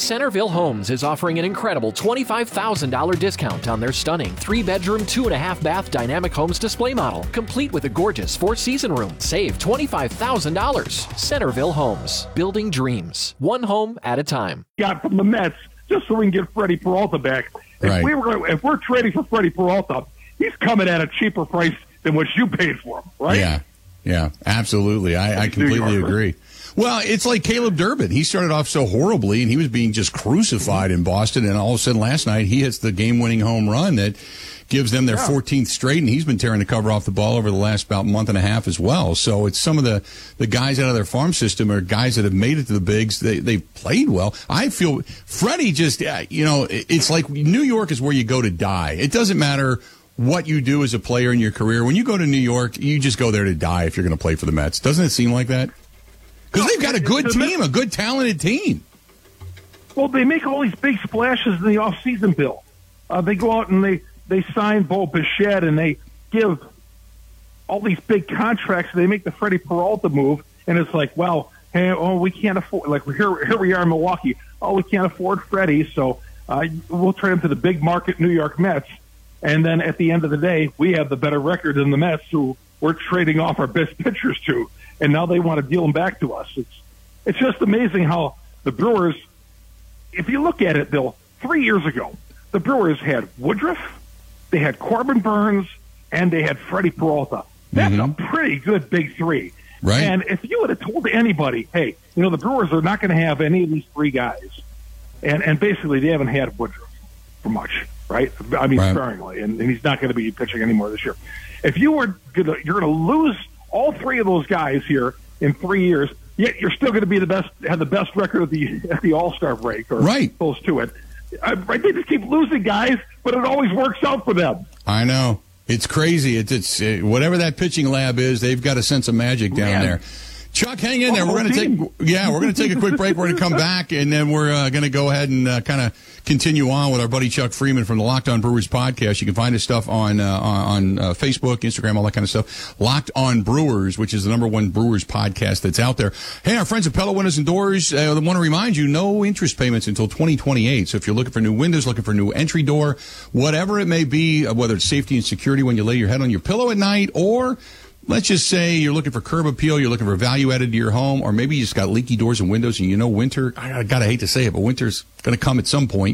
Centerville Homes is offering an incredible $25,000 discount on their stunning 3-bedroom, 2.5-bath Dynamic Homes display model, complete with a gorgeous 4-season room. Save $25,000. Centerville Homes, building dreams, one home at a time. Got from the Mets just so we can get Freddie Peralta back. Right. If we're trading for Freddie Peralta, he's coming at a cheaper price than what you paid for him, right? Yeah, absolutely. I completely agree. Well, it's like Caleb Durbin. He started off so horribly, and he was being just crucified in Boston, and all of a sudden last night he hits the game-winning home run that gives them their 14th straight, and he's been tearing the cover off the ball over the last about month and a half as well. So it's some of the guys out of their farm system are guys that have made it to the bigs. They've played well. I feel Freddie just, it's like New York is where you go to die. It doesn't matter what you do as a player in your career. When you go to New York, you just go there to die if you're going to play for the Mets. Doesn't it seem like that? Because they've got a good team, a good talented team. Well, they make all these big splashes in the offseason, Bill. They go out and they sign Bo Bichette, and they give all these big contracts. They make the Freddie Peralta move, and it's like, well, hey, we can't afford. Like here we are in Milwaukee. Oh, we can't afford Freddie, so we'll trade him to the big market New York Mets. And then at the end of the day, we have the better record than the Mets, who we're trading off our best pitchers to, and now they want to deal them back to us. It's just amazing how the Brewers, if you look at it, Bill, 3 years ago, the Brewers had Woodruff, they had Corbin Burns, and they had Freddie Peralta. That's a pretty good big three. Right. And if you would have told anybody, hey, the Brewers are not going to have any of these three guys, and basically they haven't had Woodruff for much, right? I mean, sparingly, and he's not going to be pitching anymore this year. If you're going to lose all three of those guys here in 3 years, yet you're still going to be have the best record at the All-Star break, or close to it. Right? They just keep losing guys, but it always works out for them. I know. It's crazy. It's whatever that pitching lab is, they've got a sense of magic down there. Chuck, hang in there. We're going to take a quick break. We're going to come back, and then we're going to go ahead and kind of continue on with our buddy Chuck Freeman from the Locked On Brewers podcast. You can find his stuff on Facebook, Instagram, all that kind of stuff. Locked On Brewers, which is the #1 Brewers podcast that's out there. Hey, our friends at Pella Windows and Doors, they want to remind you, no interest payments until 2028. So if you're looking for new windows, looking for a new entry door, whatever it may be, whether it's safety and security when you lay your head on your pillow at night, or let's just say you're looking for curb appeal, you're looking for value added to your home, or maybe you just got leaky doors and windows, and winter, I gotta hate to say it, but winter's going to come at some point.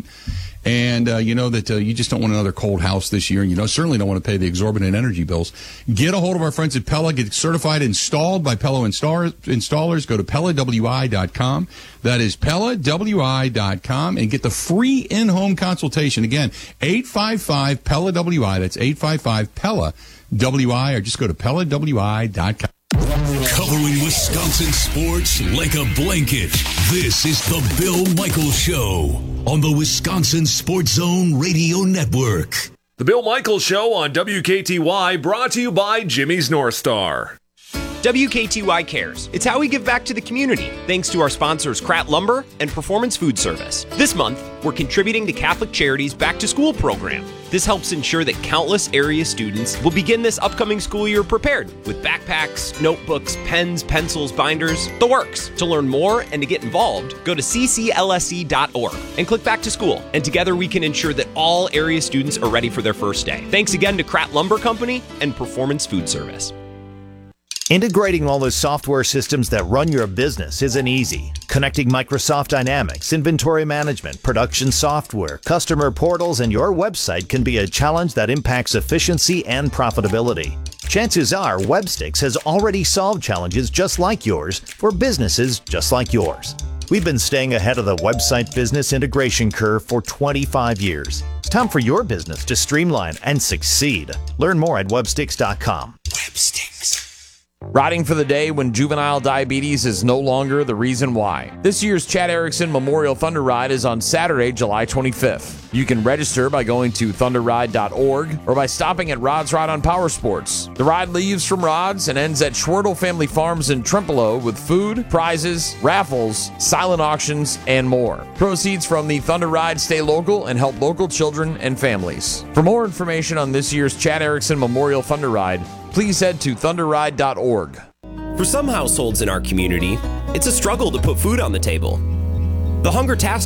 And you know that you just don't want another cold house this year, and you certainly don't want to pay the exorbitant energy bills. Get a hold of our friends at Pella. Get certified installed by Pella installers. Go to PellaWI.com. That is PellaWI.com, and get the free in-home consultation. Again, 855-PELLA-WI. That's 855-PELLA-WI, or just go to PellaWI.com. Covering Wisconsin sports like a blanket. This is the Bill Michaels Show on the Wisconsin Sports Zone Radio Network. The Bill Michaels Show on WKTY, brought to you by Jimmy's North Star. WKTY cares. It's how we give back to the community, thanks to our sponsors Kratt Lumber and Performance Food Service. This month, we're contributing to Catholic Charities' Back to School program. This helps ensure that countless area students will begin this upcoming school year prepared with backpacks, notebooks, pens, pencils, binders, the works. To learn more and to get involved, go to cclse.org and click Back to School. And together we can ensure that all area students are ready for their first day. Thanks again to Kratt Lumber Company and Performance Food Service. Integrating all the software systems that run your business isn't easy. Connecting Microsoft Dynamics, inventory management, production software, customer portals, and your website can be a challenge that impacts efficiency and profitability. Chances are Webstix has already solved challenges just like yours for businesses just like yours. We've been staying ahead of the website business integration curve for 25 years. It's time for your business to streamline and succeed. Learn more at Webstix.com. Webstix. Riding for the day when juvenile diabetes is no longer the reason why. This year's Chad Erickson Memorial Thunder Ride is on Saturday, July 25th. You can register by going to thunderride.org or by stopping at Rod's Ride on Power Sports. The ride leaves from Rod's and ends at Schwertle Family Farms in Trempealeau with food, prizes, raffles, silent auctions, and more. Proceeds from the Thunder Ride stay local and help local children and families. For more information on this year's Chad Erickson Memorial Thunder Ride, please head to thunderride.org. For some households in our community, it's a struggle to put food on the table. The Hunger Task